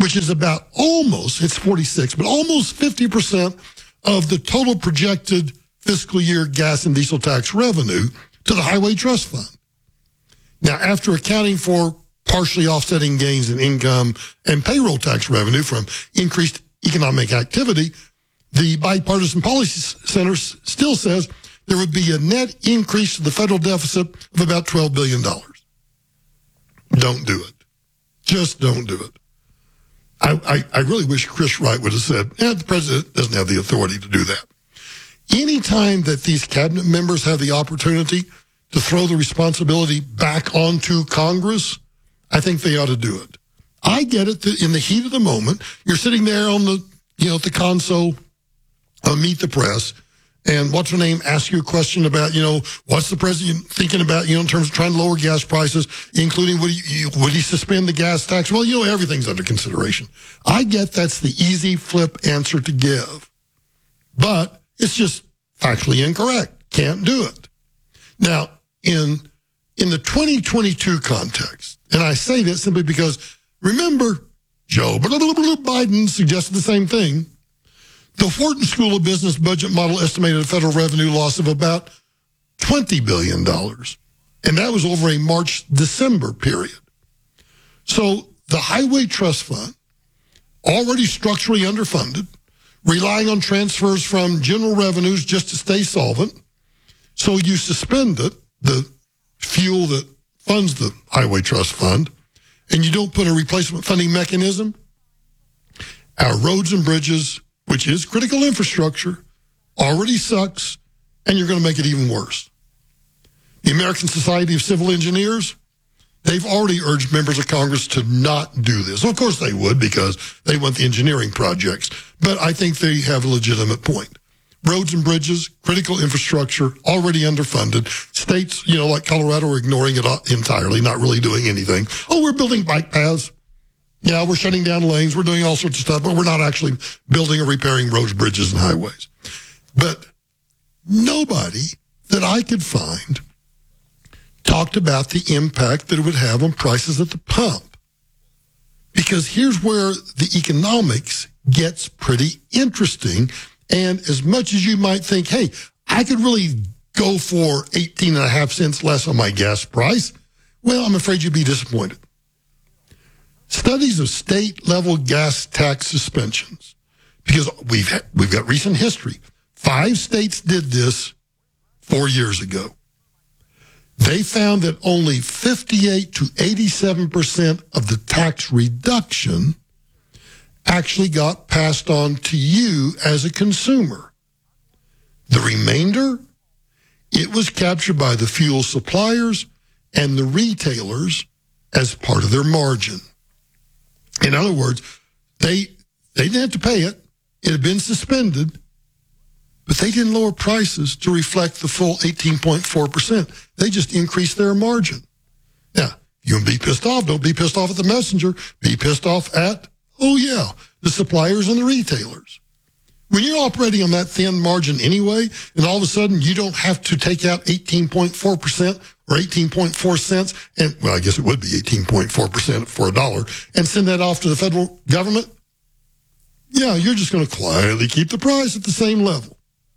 which is about it's 46, but almost 50% of the total projected fiscal year gas and diesel tax revenue to the Highway Trust Fund. Now, after accounting for partially offsetting gains in income and payroll tax revenue from increased economic activity, the Bipartisan Policy Center still says there would be a net increase to the federal deficit of about $12 billion. Don't do it. Just don't do it. I really wish Chris Wright would have said, the president doesn't have the authority to do that. Anytime that these cabinet members have the opportunity to throw the responsibility back onto Congress, I think they ought to do it. I get it that in the heat of the moment, you're sitting there on the, at the console of Meet the Press, and what's her name asks you a question about, what's the president thinking about, in terms of trying to lower gas prices, including would he suspend the gas tax? Well, everything's under consideration. I get that's the easy flip answer to give, but it's just factually incorrect. Can't do it. Now, in the 2022 context, and I say this simply because, remember, Joe Biden suggested the same thing. The Wharton School of Business budget model estimated a federal revenue loss of about $20 billion, and that was over a March-December period. So the Highway Trust Fund, already structurally underfunded, relying on transfers from general revenues just to stay solvent, so you suspend it, the fuel that funds the Highway Trust Fund, and you don't put a replacement funding mechanism. Our roads and bridges, which is critical infrastructure, already sucks, and you're going to make it even worse. The American Society of Civil Engineers, they've already urged members of Congress to not do this. Well, of course they would, because they want the engineering projects, but I think they have a legitimate point. Roads and bridges, critical infrastructure, already underfunded. States, like Colorado are ignoring it entirely, not really doing anything. Oh, we're building bike paths. Yeah, we're shutting down lanes. We're doing all sorts of stuff, but we're not actually building or repairing roads, bridges, and highways. But nobody that I could find talked about the impact that it would have on prices at the pump. Because here's where the economics gets pretty interesting. And as much as you might think, hey, I could really go for 18.5 cents less on my gas price, well, I'm afraid you'd be disappointed. Studies of state-level gas tax suspensions, because we've got recent history. 5 states did this 4 years ago. They found that only 58 to 87% of the tax reduction actually got passed on to you as a consumer. The remainder, it was captured by the fuel suppliers and the retailers as part of their margin. In other words, they didn't have to pay it. It had been suspended, but they didn't lower prices to reflect the full 18.4%. They just increased their margin. Now, you want to be pissed off, don't be pissed off at the messenger. Be pissed off at, the suppliers and the retailers. When you're operating on that thin margin anyway, and all of a sudden you don't have to take out 18.4% or 18.4 cents, and I guess it would be 18.4% for $1, and send that off to the federal government, you're just going to quietly keep the price at the same level.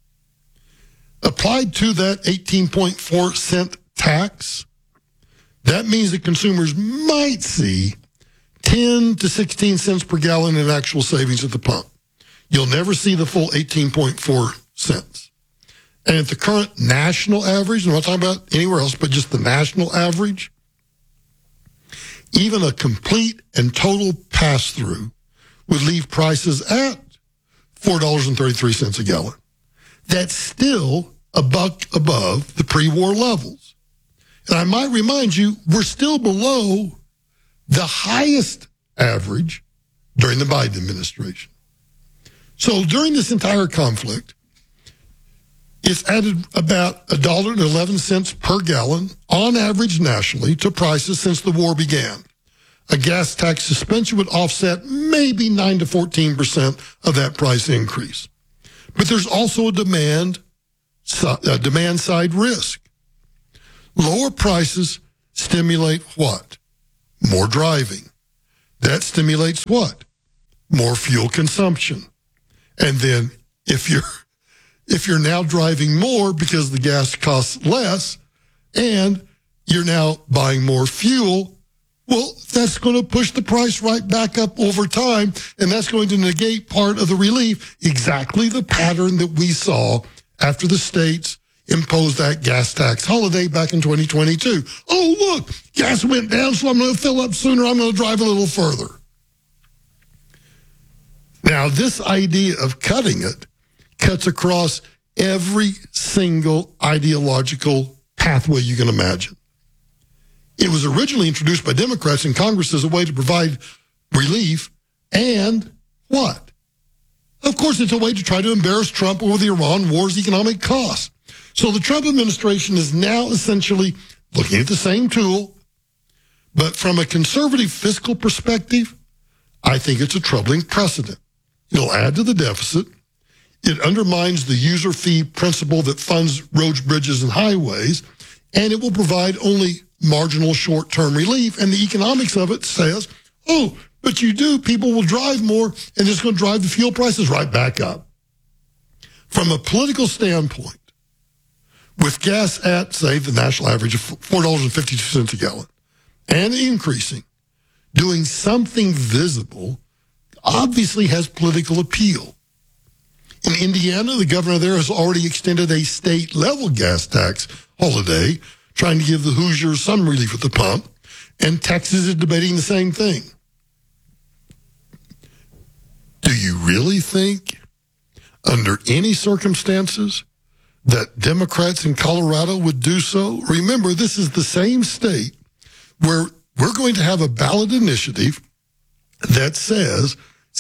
Applied to that 18.4 cent tax, that means that consumers might see 10 to 16 cents per gallon in actual savings at the pump. You'll never see the full 18.4 cents. And at the current national average, I'm not talking about anywhere else, but just the national average, even a complete and total pass-through would leave prices at $4.33 a gallon. That's still $1 above the pre-war levels. And I might remind you, we're still below the highest average during the Biden administration. So during this entire conflict, it's added about $1.11 per gallon on average nationally to prices since the war began. A gas tax suspension would offset maybe 9 to 14% of that price increase. But there's also a demand side risk. Lower prices stimulate what? More driving. That stimulates what? more fuel consumption. And then if you're now driving more because the gas costs less and you're now buying more fuel, well, that's going to push the price right back up over time, and that's going to negate part of the relief, exactly the pattern that we saw after the states imposed that gas tax holiday back in 2022. Oh, look, gas went down, so I'm going to fill up sooner. I'm going to drive a little further. Now, this idea of cutting it cuts across every single ideological pathway you can imagine. It was originally introduced by Democrats in Congress as a way to provide relief, and what? Of course, it's a way to try to embarrass Trump over the Iran war's economic costs. So the Trump administration is now essentially looking at the same tool, but from a conservative fiscal perspective, I think it's a troubling precedent. It'll add to the deficit. It undermines the user fee principle that funds roads, bridges, and highways, and it will provide only marginal short-term relief. And the economics of it says, oh, but people will drive more, and it's going to drive the fuel prices right back up. From a political standpoint, with gas at, say, the national average of $4.52 a gallon, and increasing, doing something visible obviously has political appeal. In Indiana, the governor there has already extended a state-level gas tax holiday, trying to give the Hoosiers some relief at the pump, and Texas is debating the same thing. Do you really think, under any circumstances, that Democrats in Colorado would do so? Remember, this is the same state where we're going to have a ballot initiative that says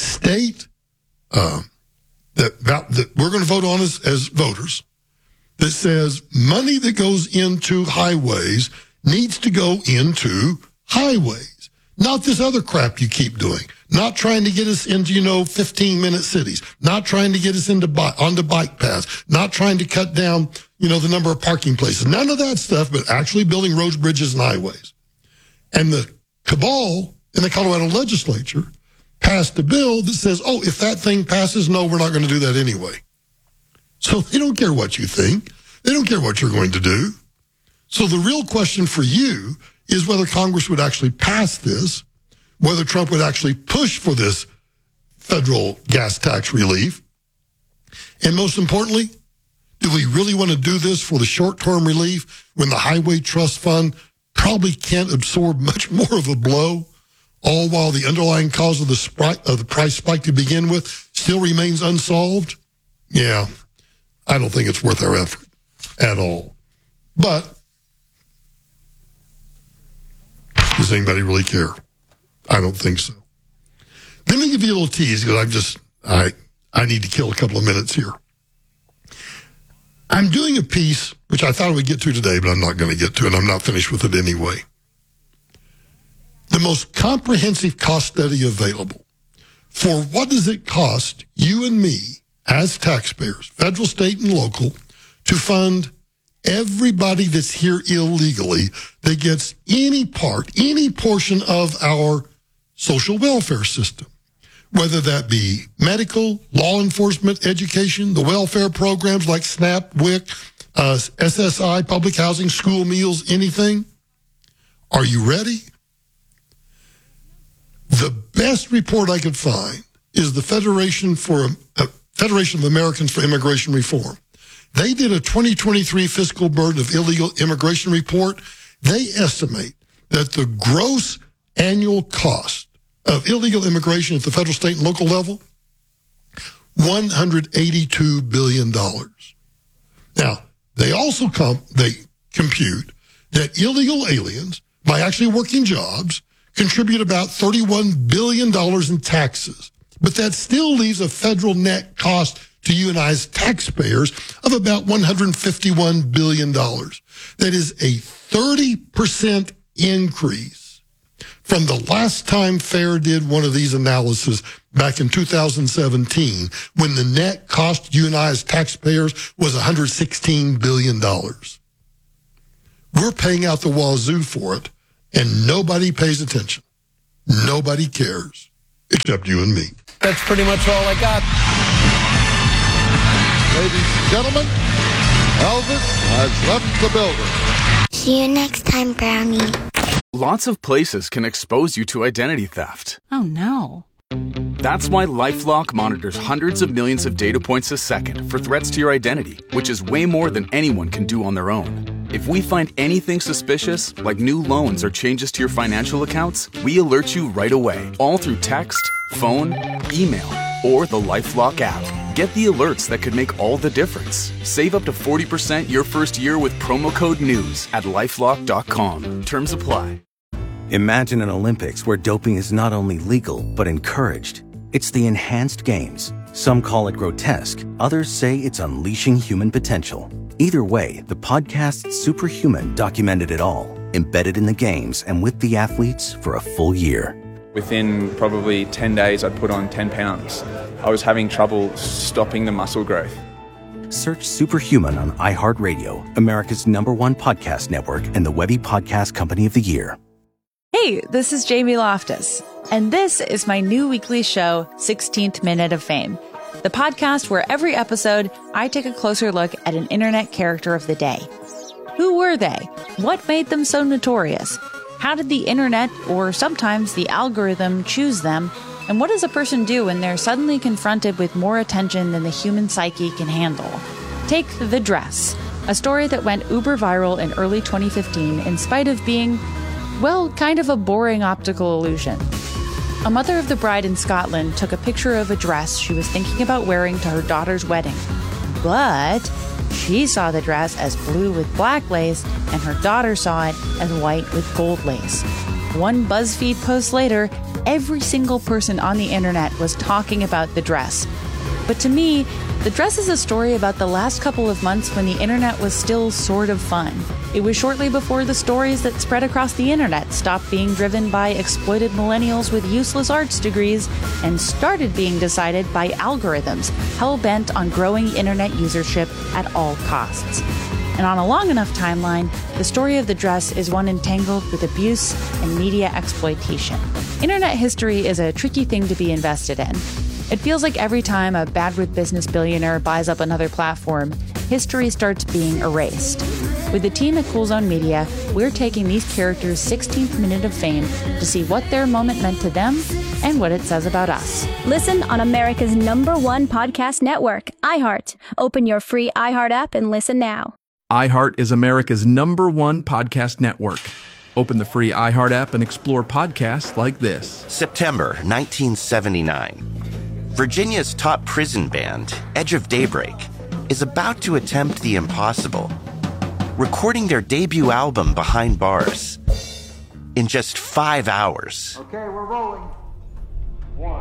that we're going to vote on as voters, that says money that goes into highways needs to go into highways, not this other crap you keep doing, not trying to get us into, 15-minute cities, not trying to get us onto bike paths, not trying to cut down, the number of parking places, none of that stuff, but actually building roads, bridges, and highways. And the cabal in the Colorado legislature passed a bill that says, oh, if that thing passes, no, we're not going to do that anyway. So they don't care what you think. They don't care what you're going to do. So the real question for you is whether Congress would actually pass this, whether Trump would actually push for this federal gas tax relief. And most importantly, do we really want to do this for the short-term relief when the Highway Trust Fund probably can't absorb much more of a blow, all while the underlying cause of the price spike to begin with still remains unsolved? Yeah, I don't think it's worth our effort at all. But does anybody really care? I don't think so. Let me give you a little tease because I need to kill a couple of minutes here. I'm doing a piece, which I thought I would get to today, but I'm not going to get to it. I'm not finished with it anyway. The most comprehensive cost study available for what does it cost you and me as taxpayers, federal, state, and local, to fund everybody that's here illegally that gets any portion of our social welfare system, whether that be medical, law enforcement, education, the welfare programs like SNAP, WIC, SSI, public housing, school meals, anything. Are you ready? The best report I could find is the Federation of Americans for Immigration Reform. They did a 2023 fiscal burden of illegal immigration report. They estimate that the gross annual cost of illegal immigration at the federal, state, and local level, $182 billion. Now, they also compute that illegal aliens, by actually working jobs, contribute about $31 billion in taxes. But that still leaves a federal net cost to you and I as taxpayers of about $151 billion. That is a 30% increase from the last time FAIR did one of these analyses back in 2017, when the net cost to you and I as taxpayers was $116 billion. We're paying out the wazoo for it, and nobody pays attention. Nobody cares, except you and me. that's pretty much all I got. Ladies and gentlemen, Elvis has left the building. See you next time, Brownie. Lots of places can expose you to identity theft. Oh, no. That's why LifeLock monitors hundreds of millions of data points a second for threats to your identity, which is way more than anyone can do on their own. If we find anything suspicious, like new loans or changes to your financial accounts, we alert you right away, all through text, phone, email, or the LifeLock app. Get the alerts that could make all the difference. Save up to 40% your first year with promo code NEWS at LifeLock.com. Terms apply. Imagine an Olympics where doping is not only legal, but encouraged. It's the enhanced games. Some call it grotesque. Others say it's unleashing human potential. Either way, the podcast Superhuman documented it all, embedded in the games and with the athletes for a full year. Within probably 10 days, I'd put on 10 pounds. I was having trouble stopping the muscle growth. Search Superhuman on iHeartRadio, America's #1 podcast network and the Webby Podcast Company of the Year. Hey, this is Jamie Loftus, and this is my new weekly show, 16th Minute of Fame, the podcast where every episode I take a closer look at an internet character of the day. Who were they? What made them so notorious? How did the internet, or sometimes the algorithm, choose them? And what does a person do when they're suddenly confronted with more attention than the human psyche can handle? Take The Dress, a story that went uber viral in early 2015 in spite of being, well, kind of a boring optical illusion. A mother of the bride in Scotland took a picture of a dress she was thinking about wearing to her daughter's wedding. But she saw the dress as blue with black lace, and her daughter saw it as white with gold lace. One BuzzFeed post later, every single person on the internet was talking about the dress. But to me, the dress is a story about the last couple of months when the internet was still sort of fun. It was shortly before the stories that spread across the internet stopped being driven by exploited millennials with useless arts degrees and started being decided by algorithms hell-bent on growing internet usership at all costs. And on a long enough timeline, the story of the dress is one entangled with abuse and media exploitation. Internet history is a tricky thing to be invested in. It feels like every time a bad-with business billionaire buys up another platform, history starts being erased. With the team at Cool Zone Media, we're taking these characters' 16th minute of fame to see what their moment meant to them and what it says about us. Listen on America's #1 podcast network, iHeart. Open your free iHeart app and listen now. iHeart is America's #1 podcast network. Open the free iHeart app and explore podcasts like this. September 1979. Virginia's top prison band, Edge of Daybreak, is about to attempt the impossible, recording their debut album Behind Bars in just 5 hours. Okay, we're rolling. 1,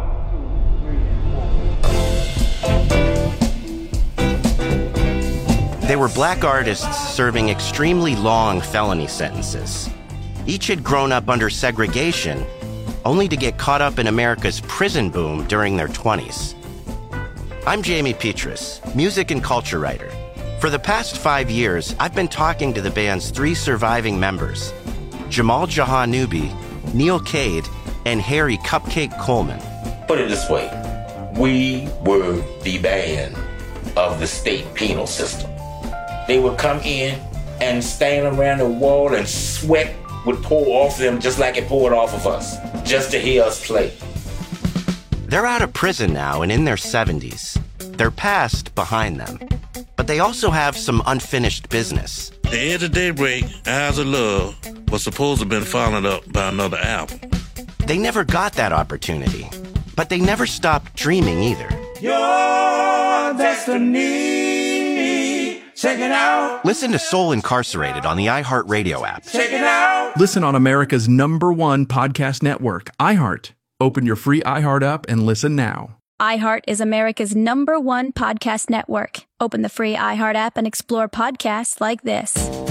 2, 3, 4. They were black artists serving extremely long felony sentences. Each had grown up under segregation, only to get caught up in America's prison boom during their 20s. I'm Jamie Petrus, music and culture writer. For the past 5 years, I've been talking to the band's 3 surviving members, Jamal Jahanoubi, Neil Cade, and Harry Cupcake Coleman. Put it this way, we were the band of the state penal system. They would come in and stand around the wall and sweat would pour off them just like it poured off of us, just to hear us play. They're out of prison now and in their 70s. Their past behind them. But they also have some unfinished business. The Edge of Daybreak, Eyes of Love, was supposed to have been followed up by another album. They never got that opportunity, but they never stopped dreaming either. Your destiny, check it out. Listen to Soul Incarcerated on the iHeartRadio app. Check it out. Listen on America's #1 podcast network, iHeart. Open your free iHeart app and listen now. iHeart is America's #1 podcast network. Open the free iHeart app and explore podcasts like this.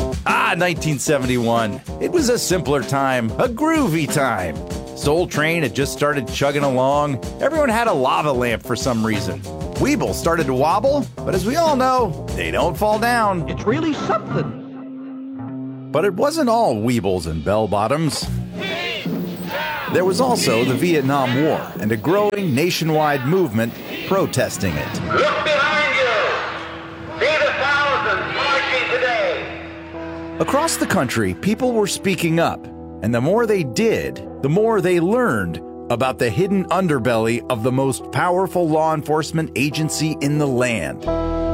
1971. It was a simpler time, a groovy time. Soul Train had just started chugging along. Everyone had a lava lamp for some reason. Weeble started to wobble, but as we all know, they don't fall down. It's really something. But it wasn't all Weebles and bell-bottoms. There was also the Vietnam War and a growing nationwide movement protesting it. Look behind you. See the thousands marching today. Across the country, people were speaking up, and the more they did, the more they learned about the hidden underbelly of the most powerful law enforcement agency in the land.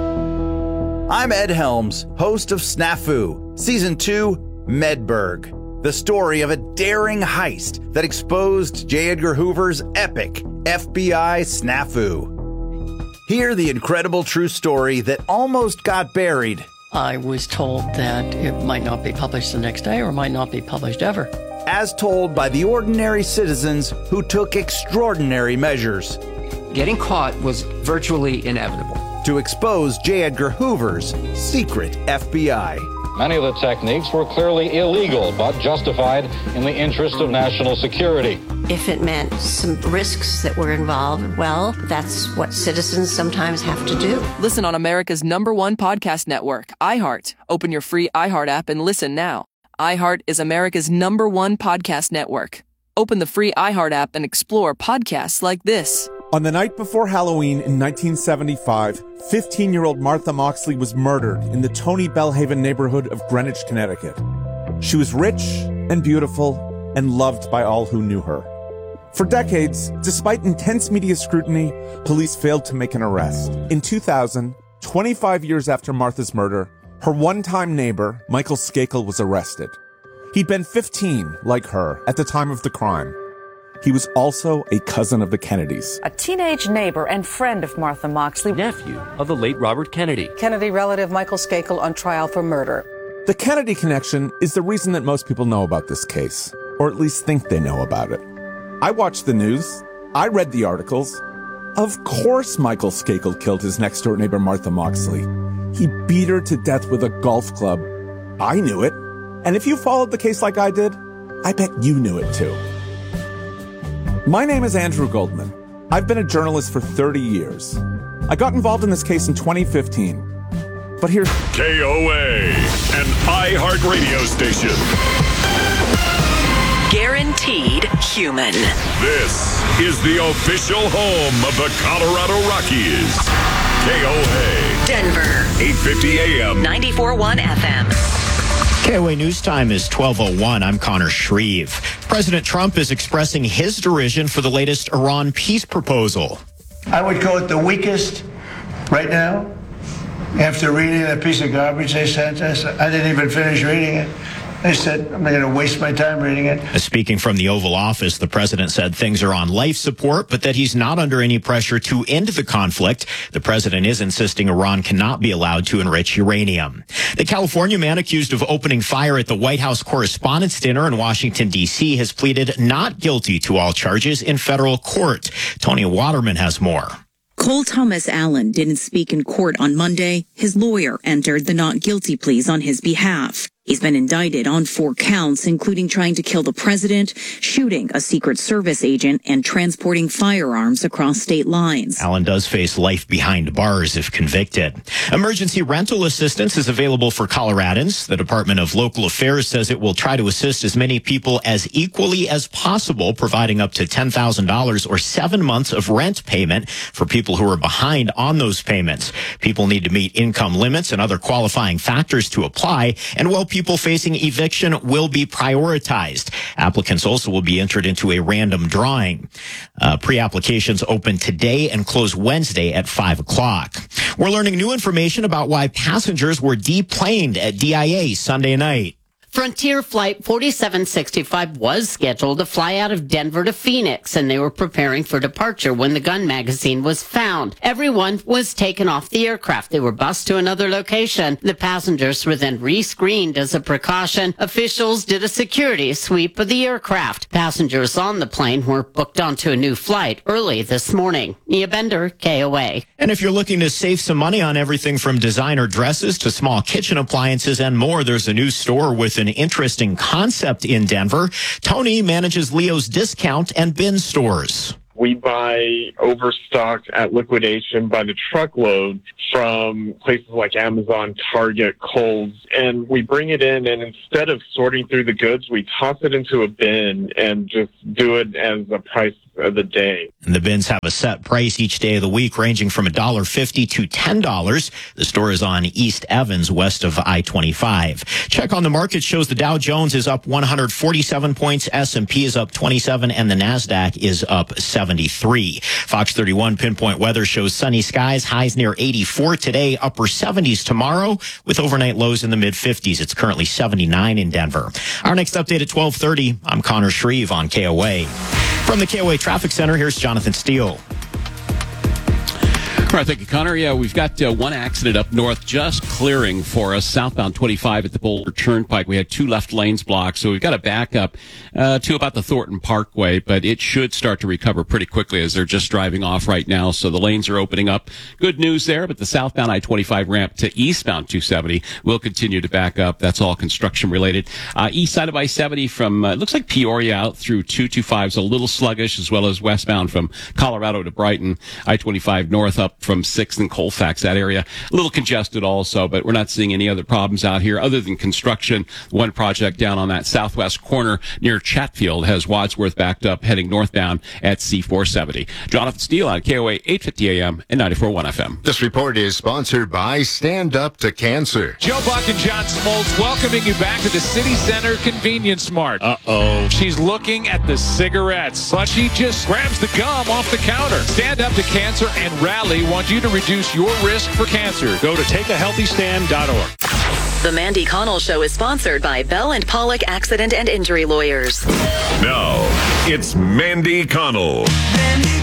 I'm Ed Helms, host of Snafu, Season 2, Medberg, the story of a daring heist that exposed J. Edgar Hoover's epic FBI snafu. Hear the incredible true story that almost got buried. I was told that it might not be published the next day or might not be published ever. As told by the ordinary citizens who took extraordinary measures. Getting caught was virtually inevitable. To expose J. Edgar Hoover's secret FBI. Many of the techniques were clearly illegal, but justified in the interest of national security. If it meant some risks that were involved, well, that's what citizens sometimes have to do. Listen on America's #1 podcast network, iHeart. Open your free iHeart app and listen now. iHeart is America's #1 podcast network. Open the free iHeart app and explore podcasts like this. On the night before Halloween in 1975, 15-year-old Martha Moxley was murdered in the Tony Bellhaven neighborhood of Greenwich, Connecticut. She was rich and beautiful and loved by all who knew her. For decades, despite intense media scrutiny, police failed to make an arrest. In 2000, 25 years after Martha's murder, her one-time neighbor, Michael Skakel, was arrested. He'd been 15, like her, at the time of the crime. He was also a cousin of the Kennedys. A teenage neighbor and friend of Martha Moxley. Nephew of the late Robert Kennedy. Kennedy relative Michael Skakel on trial for murder. The Kennedy connection is the reason that most people know about this case, or at least think they know about it. I watched the news. I read the articles. Of course Michael Skakel killed his next-door neighbor Martha Moxley. He beat her to death with a golf club. I knew it. And if you followed the case like I did, I bet you knew it too. My name is Andrew Goldman. I've been a journalist for 30 years. I got involved in this case in 2015. But here's KOA, an iHeart radio station. Guaranteed human. This is the official home of the Colorado Rockies. KOA. Denver. 850 AM. 94.1 FM. KOA News Time is 12:01. I'm Connor Shreve. President Trump is expressing his derision for the latest Iran peace proposal. I would call it the weakest right now. After reading that piece of garbage they sent us, I didn't even finish reading it. I said, I'm not going to waste my time reading it. Speaking from the Oval Office, the president said things are on life support, but that he's not under any pressure to end the conflict. The president is insisting Iran cannot be allowed to enrich uranium. The California man accused of opening fire at the White House Correspondents' Dinner in Washington, D.C. has pleaded not guilty to all charges in federal court. Tony Waterman has more. Cole Thomas Allen didn't speak in court on Monday. His lawyer entered the not guilty pleas on his behalf. He's been indicted on 4 counts, including trying to kill the president, shooting a Secret Service agent, and transporting firearms across state lines. Allen does face life behind bars if convicted. Emergency rental assistance is available for Coloradans. The Department of Local Affairs says it will try to assist as many people as equally as possible, providing up to $10,000 or 7 months of rent payment for people who are behind on those payments. People need to meet income limits and other qualifying factors to apply, and while people facing eviction will be prioritized. Applicants also will be entered into a random drawing. Pre-applications open today and close Wednesday at 5 o'clock. We're learning new information about why passengers were deplaned at DIA Sunday night. Frontier Flight 4765 was scheduled to fly out of Denver to Phoenix, and they were preparing for departure when the gun magazine was found. Everyone was taken off the aircraft. They were bused to another location. The passengers were then re-screened as a precaution. Officials did a security sweep of the aircraft. Passengers on the plane were booked onto a new flight early this morning. Nia Bender, KOA. And if you're looking to save some money on everything from designer dresses to small kitchen appliances and more, there's a new store with an interesting concept in Denver. Tony manages Leo's Discount and Bin stores. We buy overstocked at liquidation by the truckload from places like Amazon, Target, Kohl's, and we bring it in, and instead of sorting through the goods, we toss it into a bin and just do it as a price of the day. And the bins have a set price each day of the week, ranging from $1.50 to $10. The store is on East Evans, west of I-25. Check on the market shows the Dow Jones is up 147 points, S&P is up 27, and the NASDAQ is up 73. Fox 31 pinpoint weather shows sunny skies, highs near 84 today, upper 70s tomorrow, with overnight lows in the mid-50s. It's currently 79 in Denver. Our next update at 12:30. I'm Connor Shreve on KOA. From the KOA Traffic Center, here's Jonathan Steele. All right, thank you, Connor. Yeah, we've got one accident up north just clearing for us, southbound 25 at the Boulder Turnpike. We had 2 left lanes blocked, so we've got a backup to about the Thornton Parkway, but it should start to recover pretty quickly as they're just driving off right now, so the lanes are opening up. Good news there, but the southbound I-25 ramp to eastbound 270 will continue to back up. That's all construction related. East side of I-70 from, it looks like Peoria out through 225 is a little sluggish, as well as westbound from Colorado to Brighton. I-25 north up from 6th and Colfax, that area. A little congested also, but we're not seeing any other problems out here other than construction. One project down on that southwest corner near Chatfield has Wadsworth backed up heading northbound at C470. Jonathan Steele on KOA 850 AM and 94.1 FM. This report is sponsored by Stand Up to Cancer. Joe Buck and John Smoltz welcoming you back to the City Center Convenience Mart. Uh-oh. She's looking at the cigarettes, but she just grabs the gum off the counter. Stand Up to Cancer and Rally want you to reduce your risk for cancer. Go to takeahealthystand.org. The Mandy Connell Show is sponsored by Bell and Pollock Accident and Injury Lawyers. Now, it's Mandy Connell. Mandy